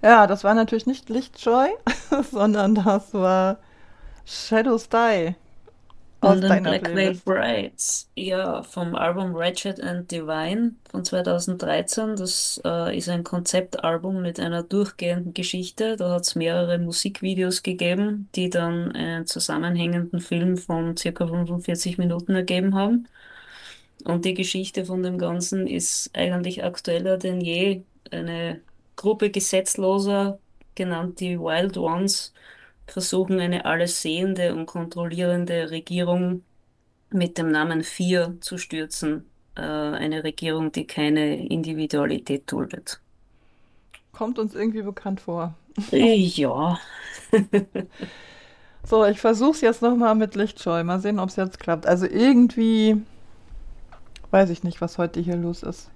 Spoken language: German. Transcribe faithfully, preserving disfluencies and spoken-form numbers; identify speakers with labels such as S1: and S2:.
S1: Ja, das war natürlich nicht Lichtjoy, sondern das war Shadows Die
S2: Von
S1: aus
S2: den
S1: deiner
S2: Black Veil
S1: Playlist.
S2: Brides, ja, vom Album Ratchet and Divine von zweitausenddreizehn. Das äh, ist ein Konzeptalbum mit einer durchgehenden Geschichte. Da hat es mehrere Musikvideos gegeben, die dann einen zusammenhängenden Film von circa fünfundvierzig Minuten ergeben haben. Und die Geschichte von dem Ganzen ist eigentlich aktueller denn je. Eine Gruppe Gesetzloser, genannt die Wild Ones, versuchen eine alles sehende und kontrollierende Regierung mit dem Namen Vier zu stürzen. Äh, eine Regierung, die keine Individualität duldet.
S1: Kommt uns irgendwie bekannt vor.
S2: Ja,
S1: So, ich versuch's jetzt nochmal mit Lichtjoy. Mal sehen, ob es jetzt klappt. Also irgendwie weiß ich nicht, was heute hier los ist.